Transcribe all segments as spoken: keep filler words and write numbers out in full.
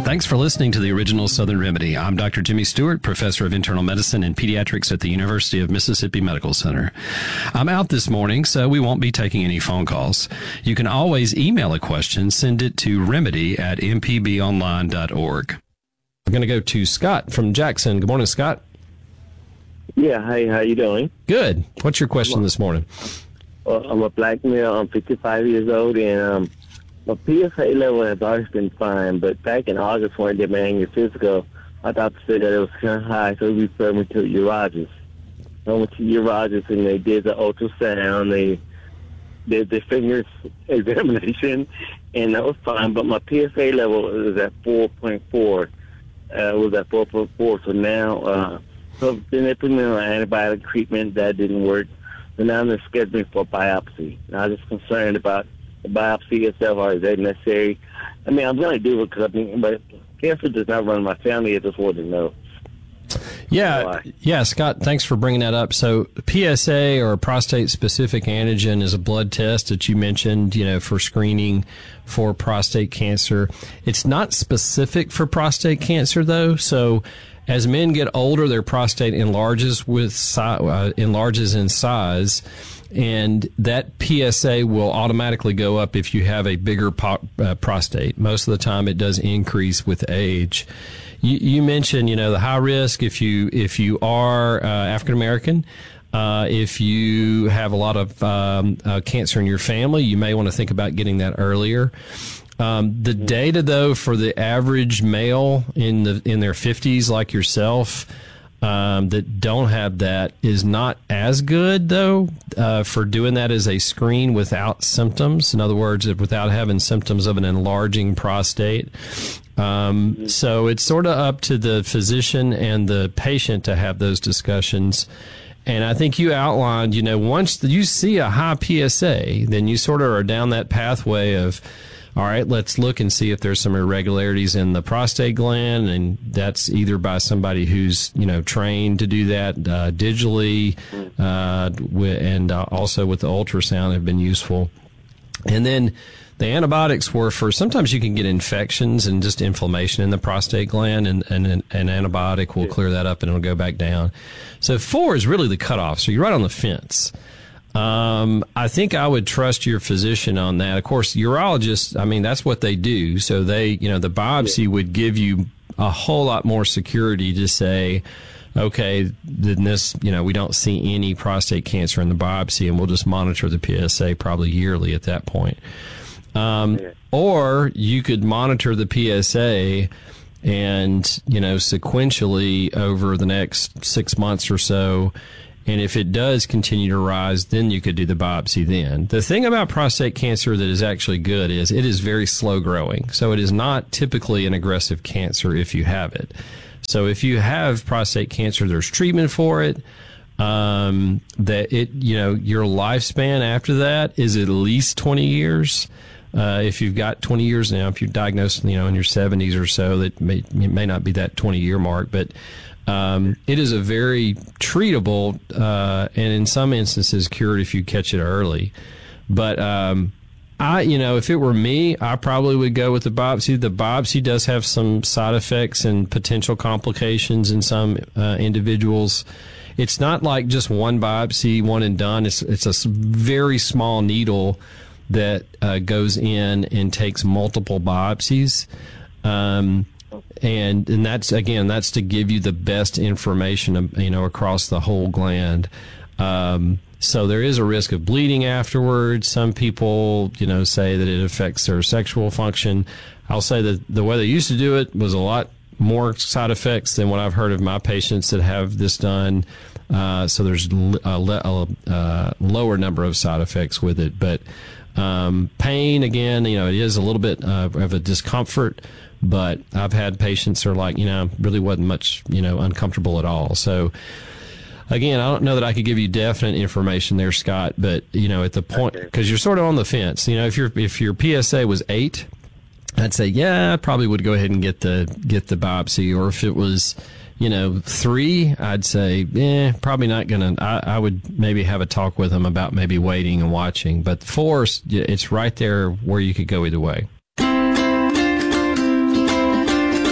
Thanks for listening to the Original Southern Remedy. I'm Doctor Jimmy Stewart, Professor of Internal Medicine and Pediatrics at the University of Mississippi Medical Center. I'm out this morning, so we won't be taking any phone calls. You can always email a question. Send it to remedy at m p b online dot org. We're going to go to Scott from Jackson. Good morning, Scott. Yeah, hi, how you doing? Good. What's your question this morning? Well, I'm a black male. I'm fifty-five years old, and um, my P S A level has always been fine, but back in August when I did my annual physical, my doctor said that it was kind of high, so he referred me to urologist. I went to urologist, and they did the ultrasound, they did the fingers examination, and that was fine, but my P S A level is at four point four. Uh, it was at four point four, so now, uh, so then they put me on antibiotic treatment. That didn't work. So now they're scheduling for biopsy. And I was just concerned about the biopsy itself, or is that necessary? I mean, I'm going to do it because I mean, but cancer does not run in my family. I just wanted to know. Yeah, yeah, Scott, thanks for bringing that up. So P S A, or prostate-specific antigen, is a blood test that you mentioned, you know, for screening for prostate cancer. It's not specific for prostate cancer, though. So as men get older, their prostate enlarges with si- uh, enlarges in size, and that P S A will automatically go up if you have a bigger po- uh, prostate. Most of the time, it does increase with age. You, you mentioned, you know, the high risk if you if you are uh, African American. Uh, if you have a lot of um, uh, cancer in your family, you may want to think about getting that earlier. Um, the data, though, for the average male in the in their fifties, like yourself, um, that don't have that, is not as good, though, uh, for doing that as a screen without symptoms. In other words, without having symptoms of an enlarging prostate. Um, so it's sort of up to the physician and the patient to have those discussions. And I think you outlined, you know, once you see a high P S A, then you sort of are down that pathway of, all right, let's look and see if there's some irregularities in the prostate gland. And that's either by somebody who's, you know, trained to do that uh, digitally, uh, and uh, also with the ultrasound have been useful. And then the antibiotics were for, sometimes you can get infections and just inflammation in the prostate gland, and, and an, an antibiotic will clear that up and it'll go back down. So four is really the cutoff. So you're right on the fence. Um, I think I would trust your physician on that. Of course, urologists, I mean, that's what they do. So they, you know, the biopsy would give you a whole lot more security to say, okay, then this, you know, we don't see any prostate cancer in the biopsy, and we'll just monitor the P S A probably yearly at that point. Um, or you could monitor the P S A and, you know, sequentially over the next six months or so. And if it does continue to rise, then you could do the biopsy then. The thing about prostate cancer that is actually good is it is very slow growing. So it is not typically an aggressive cancer if you have it. So if you have prostate cancer, there's treatment for it. Um, that it, you know, your lifespan after that is at least twenty years. Uh, if you've got twenty years now, if you're diagnosed, you know, in your seventies or so, that may, it may not be that twenty year mark, but, um, it is a very treatable, uh, and in some instances cured if you catch it early. But, um, I, you know, if it were me, I probably would go with the biopsy. The biopsy does have some side effects and potential complications in some, uh, individuals. It's not like just one biopsy, one and done. It's, it's a very small needle that uh, goes in and takes multiple biopsies. Um, and, and that's, again, that's to give you the best information, you know, across the whole gland. Um, so there is a risk of bleeding afterwards. Some people, you know, say that it affects their sexual function. I'll say that the way they used to do it was a lot more side effects than what I've heard of my patients that have this done. Uh, so there's a, a, a lower number of side effects with it. But Um, pain, again, you know, it is a little bit uh, of a discomfort, but I've had patients that are like, you know, really wasn't much, you know, uncomfortable at all. So, again, I don't know that I could give you definite information there, Scott, but, you know, at the point, because you're sort of on the fence, you know, if your if your P S A was eight, I'd say, yeah, I probably would go ahead and get the get the biopsy. Or if it was, you know, three, I'd say, eh, probably not going to. I would maybe have a talk with them about maybe waiting and watching. But four, it's right there where you could go either way.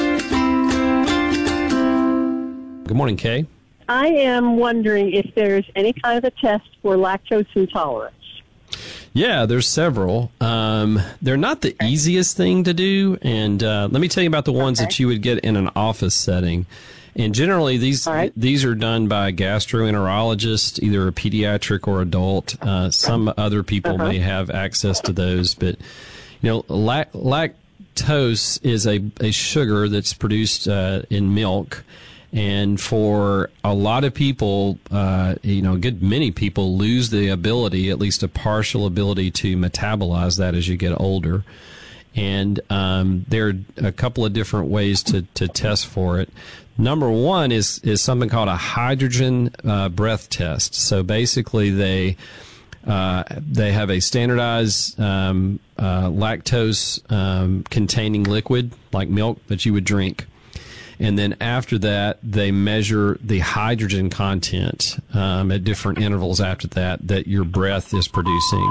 morning, Kay. I am wondering if there's any kind of a test for lactose intolerance. Yeah, there's several. Um, they're not the easiest thing to do. And uh, let me tell you about the ones Okay. that you would get in an office setting. And generally, these All right. these are done by a gastroenterologist, either a pediatric or adult. Uh, some other people Uh-huh. may have access to those. But, you know, lac- lactose is a, a sugar that's produced uh, in milk. And for a lot of people, uh, you know, a good many people lose the ability, at least a partial ability, to metabolize that as you get older. And um, there are a couple of different ways to, to test for it. Number one is, is something called a hydrogen uh, breath test. So basically, they uh, they have a standardized um, uh, lactose um, containing liquid like milk that you would drink. And then after that, they measure the hydrogen content um, at different intervals after that that your breath is producing.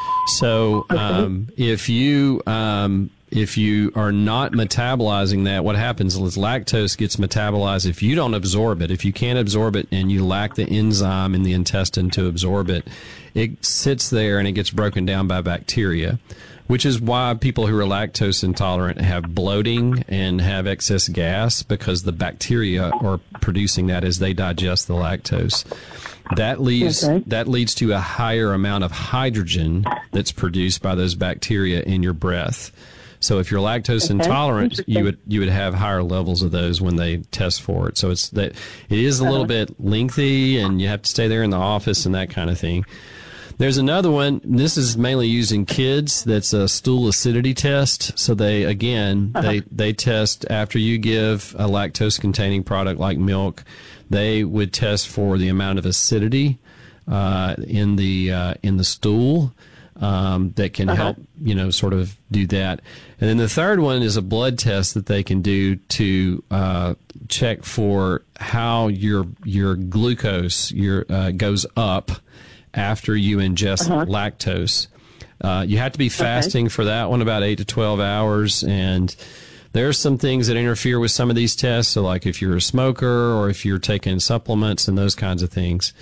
So um, if you um, if you are not metabolizing that, what happens is lactose gets metabolized. If you don't absorb it, if you can't absorb it and you lack the enzyme in the intestine to absorb it, it sits there and it gets broken down by bacteria, which is why people who are lactose intolerant have bloating and have excess gas, because the bacteria are producing that as they digest the lactose. That leads Okay. that leads to a higher amount of hydrogen that's produced by those bacteria in your breath. So if you're lactose Okay. intolerant, Interesting. you would you would have higher levels of those when they test for it. So it's that it is a little Uh-huh. bit lengthy, and you have to stay there in the office and that kind of thing. There's another one. This is mainly used in kids. That's a stool acidity test. So they, again, Uh-huh. they, they test after you give a lactose containing product like milk. They would test for the amount of acidity uh, in the uh, in the stool um, that can Uh-huh. help, you know, sort of do that. And then the third one is a blood test that they can do to uh, check for how your your glucose your uh, goes up after you ingest Uh-huh. lactose. Uh, you have to be fasting for that one, about eight to twelve hours. And there's some things that interfere with some of these tests. So like if you're a smoker or if you're taking supplements and those kinds of things.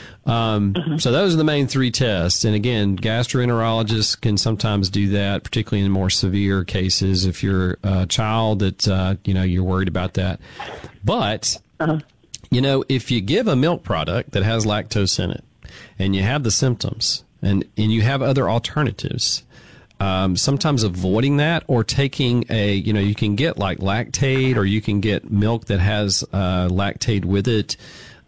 Um, Uh-huh. So those are the main three tests. And again, gastroenterologists can sometimes do that, particularly in more severe cases. If you're a child that, uh, you know, you're worried about that. But, Uh-huh. you know, if you give a milk product that has lactose in it, and you have the symptoms, and, and you have other alternatives, um, sometimes avoiding that or taking a, you know, you can get like Lactaid, or you can get milk that has uh, Lactaid with it.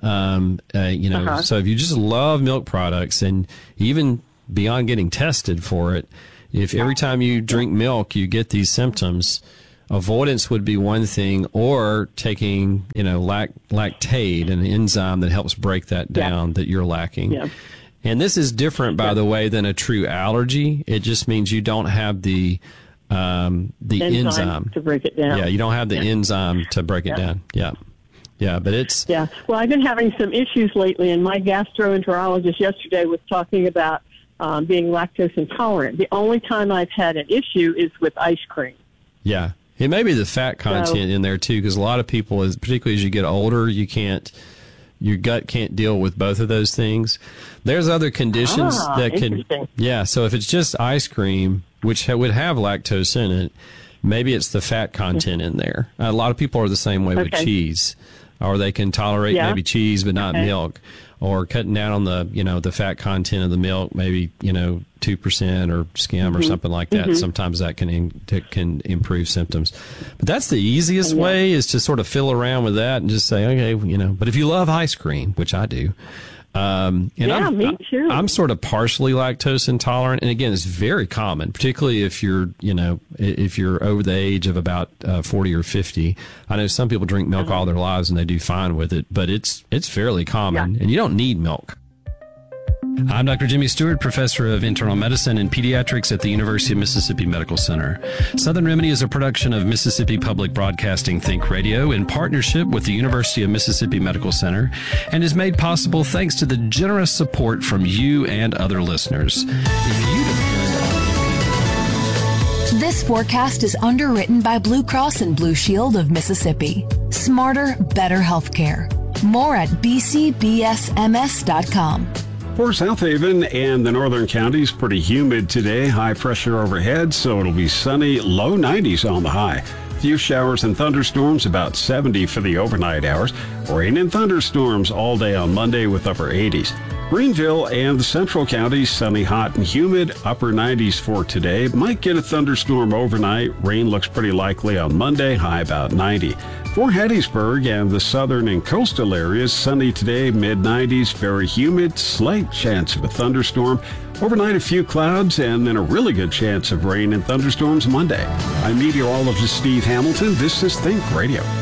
Um, uh, you know, Uh-huh. so if you just love milk products, and even beyond getting tested for it, if every time you drink milk you get these symptoms, avoidance would be one thing, or taking, you know, lac- Lactaid, an enzyme that helps break that down Yeah. that you're lacking. Yeah. And this is different, by the way, than a true allergy. It just means you don't have the um, the Enzyme enzyme. to break it down. Yeah, you don't have the Yeah. enzyme to break it Yeah. down. Yeah. Yeah, but it's Yeah. Well, I've been having some issues lately, and my gastroenterologist yesterday was talking about um, being lactose intolerant. The only time I've had an issue is with ice cream. yeah. It may be the fat content in there too, because a lot of people, is particularly as you get older, you can't, your gut can't deal with both of those things. There's other conditions Ah, that can, interesting. yeah. So if it's just ice cream, which ha- would have lactose in it, maybe it's the fat content in there. A lot of people are the same way with Okay. cheese, or they can tolerate Yeah. maybe cheese but not Okay. milk, or cutting down on the, you know, the fat content of the milk, maybe, you know, two percent or skim or something like that. Sometimes that can in, that can improve symptoms. But that's the easiest Yeah. way, is to sort of fill around with that and just say, okay, you know, but if you love ice cream, which I do, um, and Yeah, I'm, me too. I'm sort of partially lactose intolerant. And again, it's very common, particularly if you're, you know, i- if you're over the age of about uh, forty or fifty. I know some people drink milk all their lives and they do fine with it, but it's, it's fairly common, Yeah. and you don't need milk. I'm Doctor Jimmy Stewart, professor of internal medicine and pediatrics at the University of Mississippi Medical Center. Southern Remedy is a production of Mississippi Public Broadcasting Think Radio in partnership with the University of Mississippi Medical Center, and is made possible thanks to the generous support from you and other listeners. If you depend This forecast is underwritten by Blue Cross and Blue Shield of Mississippi. Smarter, better healthcare. More at b c b s m s dot com. For South Haven and the northern counties, pretty humid today. High pressure overhead, so it'll be sunny, low nineties on the high. Few showers and thunderstorms, about seventy for the overnight hours. Rain and thunderstorms all day on Monday with upper eighties. Greenville and the central counties, sunny, hot, and humid, upper nineties for today. Might get a thunderstorm overnight. Rain looks pretty likely on Monday, high about ninety. For Hattiesburg and the southern and coastal areas, sunny today, mid nineties, very humid, slight chance of a thunderstorm. Overnight, a few clouds, and then a really good chance of rain and thunderstorms Monday. I'm meteorologist Steve Hamilton. This is Think Radio.